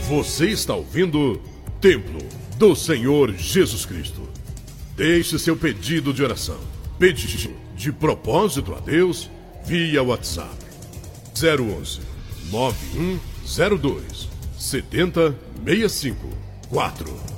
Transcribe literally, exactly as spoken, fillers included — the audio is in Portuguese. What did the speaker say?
Você está ouvindo Templo do Senhor Jesus Cristo. Deixe seu pedido de oração, pedido de propósito a Deus via WhatsApp zero onze, nove um zero dois, sete zero seis cinco quatro.